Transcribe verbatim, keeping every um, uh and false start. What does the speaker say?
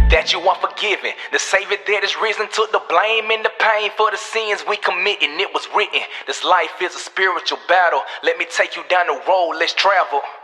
that you are forgiven. The Savior that is risen took the blame and the pain for the sins we commit, and it was written. This life is a spiritual battle. Let me take you down the road, let's travel.